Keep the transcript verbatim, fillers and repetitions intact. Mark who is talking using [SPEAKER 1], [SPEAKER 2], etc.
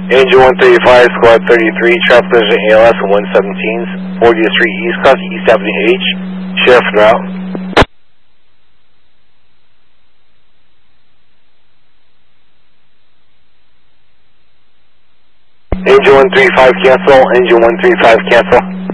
[SPEAKER 1] Angel one thirty-five, Squad thirty-three, traffic collision A L S one seventeen, fortieth Street East, cross East Avenue H, Sheriff en route. Angel one thirty-five cancel, Angel one thirty-five cancel.